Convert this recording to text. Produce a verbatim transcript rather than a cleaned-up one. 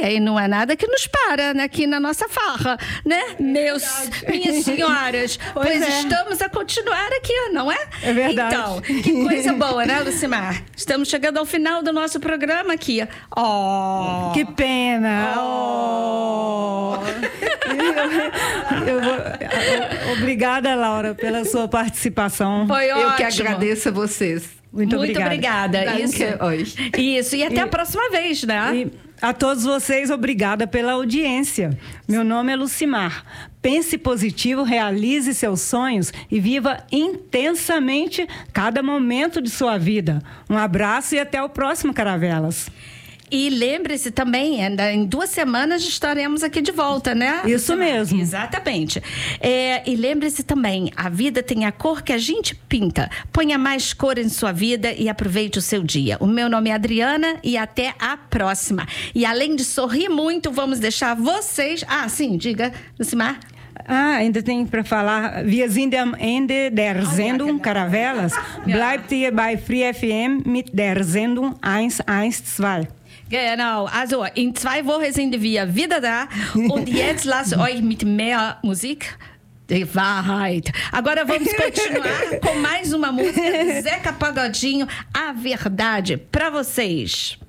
E aí não é nada que nos para, né, aqui na nossa farra, né? É Meus, minhas senhoras, pois, Pois é. estamos a continuar aqui, não é? É verdade. Então, que coisa boa, né, Lucimar? Estamos chegando ao final do nosso programa aqui. Oh! Que pena! Oh. Eu, eu vou, obrigada, Laura, pela sua participação. Foi ótimo. Eu que agradeço a vocês. Muito, Muito obrigada. obrigada. Isso. Danke euch. Isso. E até E- a próxima vez, né? E a todos vocês, obrigada pela audiência. Meu nome é Lucimar. Pense positivo, realize seus sonhos e viva intensamente cada momento de sua vida. Um abraço e até o próximo Caravelas. E lembre-se também, ainda em duas semanas estaremos aqui de volta, né? Isso mesmo. Exatamente. É, e lembre-se também, a vida tem a cor que a gente pinta. Ponha mais cor em sua vida e aproveite o seu dia. O meu nome é Adriana e até a próxima. E além de sorrir muito, vamos deixar vocês... Ah, sim, diga, Lucimar. Ah, ainda tem para falar. Wir sind am Ende der Sendung Caravelas. Bleibt ihr bei Free F M mit der Sendung hundertzwölf. Genau, also in zwei Wochen sind wir wieder da und jetzt lasst euch mit mehr Musik de Wahrheit. Agora vamos continuar com mais uma música de Zeca Pagodinho, A Verdade, para vocês.